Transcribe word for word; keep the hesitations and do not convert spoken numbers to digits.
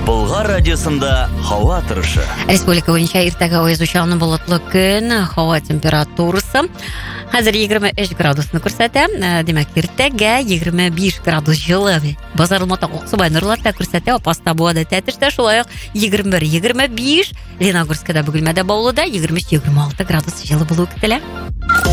Болгар радиосында һава торышы. Республика буенча иртәгә оязучан болытлы көн, һава температурасы хәзер егерме өч градусны күрсәтә. Димәк, иртәгә егерме биш градус җылы. Базар Алматы Аксубай Нурлатта күрсәтә, Апаста Буада Тәтештә шулай ук егерме бер егерме биш, Леногорскда Бөгелмәдә Баулыда егерме өч егерме алты градус җылы булу көтелә.